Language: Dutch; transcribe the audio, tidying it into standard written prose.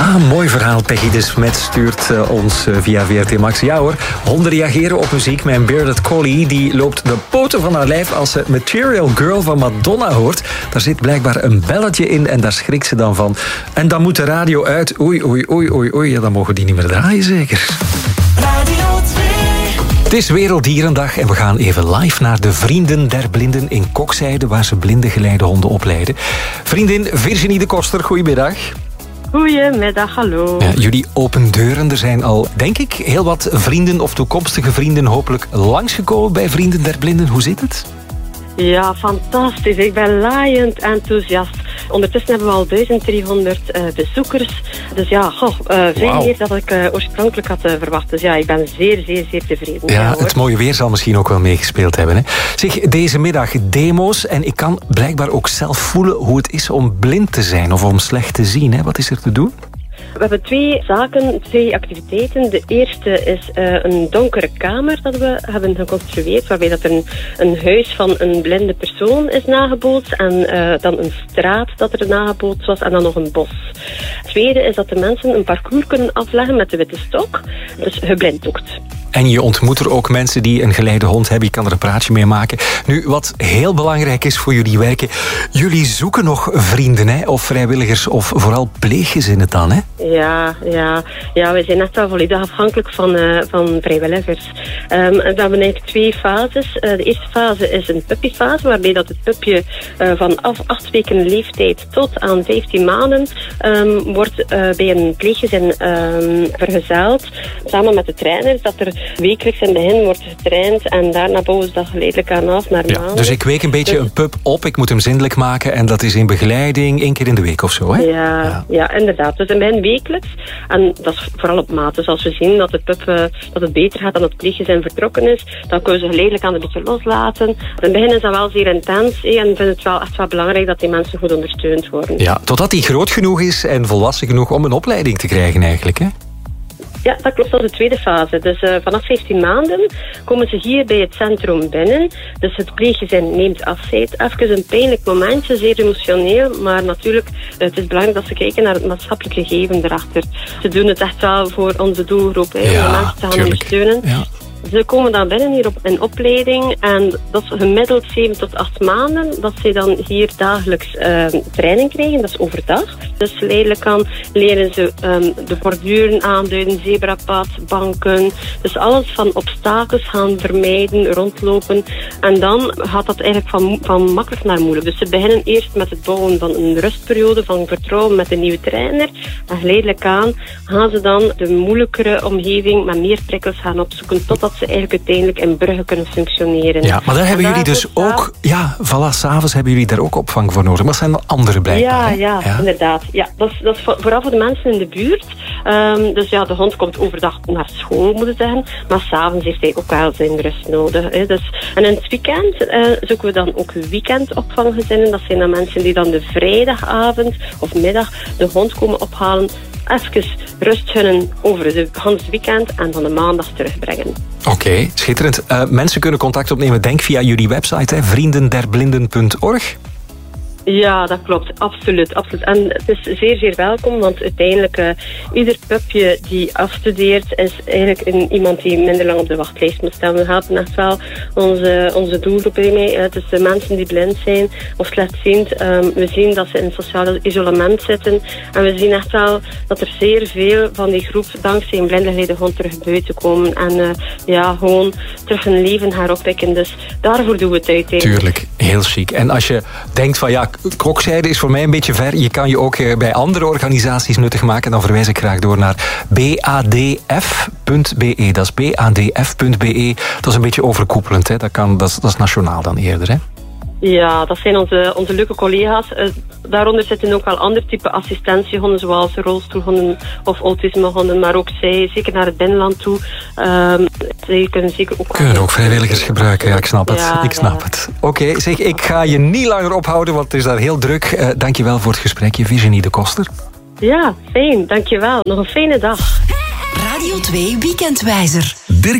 Ah, mooi verhaal. Peggy de Smet stuurt ons via VRT Max. Ja hoor, honden reageren op muziek. Mijn Bearded Collie die loopt de poten van haar lijf als ze Material Girl van Madonna hoort. Daar zit blijkbaar een belletje in en daar schrikt ze dan van. En dan moet de radio uit. Oei. Ja, dan mogen we die niet meer draaien zeker. Radio 2. Het is Werelddierendag en we gaan even live naar de Vrienden der Blinden in Kokzijde, waar ze blindengeleide honden opleiden. Vriendin Virginie de Koster, goedemiddag. Goedemiddag, hallo. Ja, jullie open deuren. Er zijn al, denk ik, heel wat vrienden of toekomstige vrienden hopelijk langsgekomen bij Vrienden der Blinden. Hoe zit het? Ja, fantastisch. Ik ben laaiend enthousiast. Ondertussen hebben we al 1300 bezoekers. Dus ja, veel meer dan ik oorspronkelijk had verwacht. Dus ja, ik ben zeer tevreden. Ja, het mooie weer zal misschien ook wel meegespeeld hebben. Hè? Zeg, deze middag demo's en ik kan blijkbaar ook zelf voelen hoe het is om blind te zijn of om slecht te zien. Hè? Wat is er te doen? We hebben twee activiteiten. De eerste is een donkere kamer dat we hebben geconstrueerd, waarbij dat er een huis van een blinde persoon is nagebootst en dan een straat dat er nagebootst was en dan nog een bos. Het tweede is dat de mensen een parcours kunnen afleggen met de witte stok, dus geblinddoekt. En je ontmoet er ook mensen die een geleide hond hebben. Je kan er een praatje mee maken. Nu, wat heel belangrijk is voor jullie werken. Jullie zoeken nog vrienden, hè? Of vrijwilligers, of vooral pleeggezinnen dan, hè? Ja, wij zijn echt wel volledig afhankelijk van vrijwilligers. We hebben eigenlijk twee fases. De eerste fase is een puppyfase, waarbij dat het pupje vanaf 8 weken leeftijd tot aan 15 maanden wordt bij een pleeggezin vergezeld. Samen met de trainers, dat er wekelijks in het begin wordt getraind en daarna bouwen ze dat geleidelijk aan af naar maanden. Dus ik week een beetje een pup op, ik moet hem zindelijk maken en dat is in begeleiding 1 keer in de week of zo, hè? Ja, inderdaad. Dus in het begin wekelijks en dat is vooral op maat. Dus als we zien dat de pup dat het beter gaat dan het pleeggezin vertrokken is, dan kunnen we ze geleidelijk aan een beetje loslaten. In het begin is dat wel zeer intens en ik vind het wel echt wel belangrijk dat die mensen goed ondersteund worden. Ja, totdat hij groot genoeg is en volwassen genoeg om een opleiding te krijgen eigenlijk, hè? Ja, dat klopt, dat is de tweede fase. Dus vanaf 15 maanden komen ze hier bij het centrum binnen. Dus het pleeggezin neemt afscheid. Even een pijnlijk momentje, zeer emotioneel. Maar natuurlijk, het is belangrijk dat ze kijken naar het maatschappelijk gegeven erachter. Ze doen het echt wel voor onze doelgroep, om de mensen te gaan ondersteunen. Ja. Ze komen dan binnen hier op een opleiding en dat is gemiddeld 7 tot 8 maanden dat ze dan hier dagelijks training krijgen, dat is overdag. Dus geleidelijk aan leren ze de borduren aanduiden, zebrapad, banken. Dus alles van obstakels gaan vermijden, rondlopen. En dan gaat dat eigenlijk van makkelijk naar moeilijk. Dus ze beginnen eerst met het bouwen van een rustperiode, van vertrouwen met een nieuwe trainer. En geleidelijk aan gaan ze dan de moeilijkere omgeving met meer prikkels gaan opzoeken totdat ze eigenlijk uiteindelijk in Brugge kunnen functioneren. Ja, maar daar hebben jullie dus ook... Ja, voilà, s'avonds hebben jullie daar ook opvang voor nodig. Maar zijn er andere blijkbaar? Ja, inderdaad. Ja, dat is vooral voor de mensen in de buurt. Dus ja, de hond komt overdag naar school, moet ik zeggen. Maar s'avonds heeft hij ook wel zijn rust nodig. Hè. Dus, en in het weekend zoeken we dan ook weekendopvanggezinnen. Dat zijn dan mensen die dan de vrijdagavond of middag de hond komen ophalen. Even rust gunnen over de hele weekend en van de maandag terugbrengen. Oké, schitterend. Mensen kunnen contact opnemen, denk via jullie website, hè, vriendenderblinden.org. Ja, dat klopt. Absoluut. En het is zeer welkom, want uiteindelijk ieder pupje die afstudeert is eigenlijk iemand die minder lang op de wachtlijst moet staan. We helpen echt wel onze doelgroep mee. Het is de mensen die blind zijn of slechtziend. We zien dat ze in sociaal isolement zitten. En we zien echt wel dat er zeer veel van die groep dankzij een blindengeleide hond terug buiten komen. En gewoon terug hun leven heroppikken. Dus daarvoor doen we het uiteindelijk. Tuurlijk, heel chic. En als je denkt van Kokzijde is voor mij een beetje ver. Je kan je ook bij andere organisaties nuttig maken. Dan verwijs ik graag door naar badf.be. Dat is badf.be. Dat is een beetje overkoepelend. Hè? Dat is nationaal dan eerder. Hè? Ja, dat zijn onze leuke collega's. Daaronder zitten ook wel andere type assistentiehonden, zoals rolstoelhonden of autismehonden, maar ook zij, zeker naar het binnenland toe. Zij kunnen zeker ook... Kunnen ook vrijwilligers gebruiken, ja, ik snap het. Ik snap het. Oké, zeg, ik ga je niet langer ophouden, want het is daar heel druk. Dankjewel voor het gesprekje, Virginie de Koster. Ja, fijn, dankjewel. Nog een fijne dag. Radio 2 Weekendwijzer.